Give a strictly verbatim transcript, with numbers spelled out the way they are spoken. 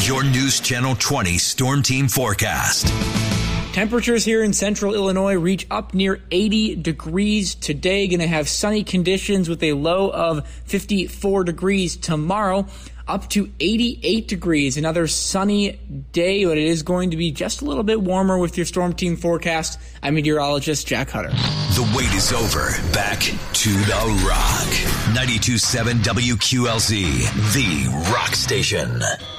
Your News Channel twenty Storm Team forecast. Temperatures here in central Illinois reach up near eighty degrees today. Going to have sunny conditions with a low of fifty-four degrees tomorrow. Up to eighty-eight degrees. Another sunny day, but it is going to be just a little bit warmer with your Storm Team forecast. I'm meteorologist Jack Hutter. The wait is over. Back to the Rock. ninety-two point seven W Q L Z, the Rock Station.